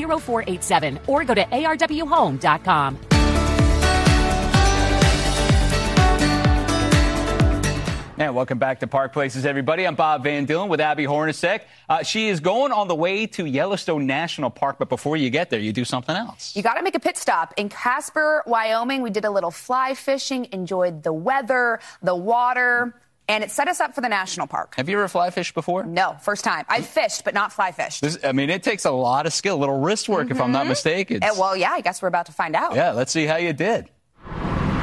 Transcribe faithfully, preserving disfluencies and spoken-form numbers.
zero four eight seven or go to A R W home dot com. And welcome back to Park Places, everybody. I'm Bob Van Dillen with Abby Hornacek. Uh, she is going on the way to Yellowstone National Park, but before you get there, you do something else. You got to make a pit stop. In Casper, Wyoming, we did a little fly fishing, enjoyed the weather, the water, and it set us up for the national park. Have you ever fly fished before? No, first time. I've fished, but not fly fished. This, I mean, it takes a lot of skill, a little wrist work, mm-hmm. if I'm not mistaken. And, well, yeah, I guess we're about to find out. Yeah, let's see how you did.